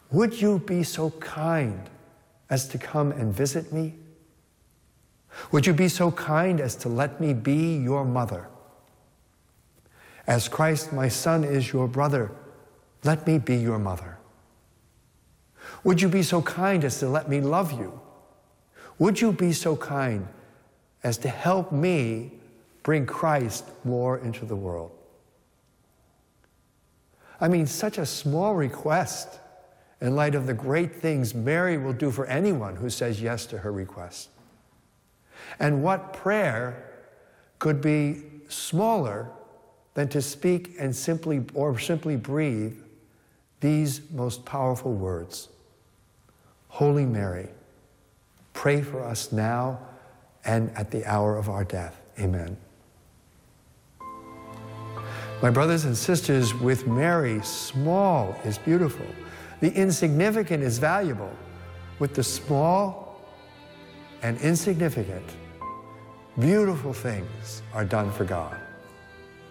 would you be so kind as to come and visit me? Would you be so kind as to let me be your mother? As Christ, my son, is your brother, let me be your mother. Would you be so kind as to let me love you? Would you be so kind as to help me bring Christ more into the world? I mean, such a small request in light of the great things Mary will do for anyone who says yes to her request. And what prayer could be smaller than to speak and simply breathe these most powerful words? Holy Mary, pray for us now and at the hour of our death. Amen. My brothers and sisters, with Mary, small is beautiful. The insignificant is valuable. With the small and insignificant, beautiful things are done for God.